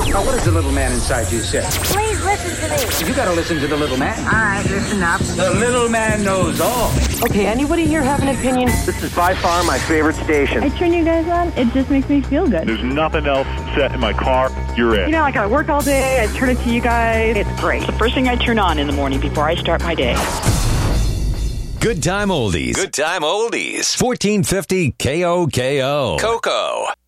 Now, what does the little man inside you say? Please listen to me. You gotta listen to the little man. All right, listen up. The little man knows all. Okay, anybody here have an opinion? This is by far my favorite station. I turn you guys on, it just makes me feel good. There's nothing else set in my car. You're it. You know, I gotta work all day, I turn it to you guys. It's great. The first thing I turn on in the morning before I start my day. Good time oldies. Good time oldies. 1450 KOKO. Coco.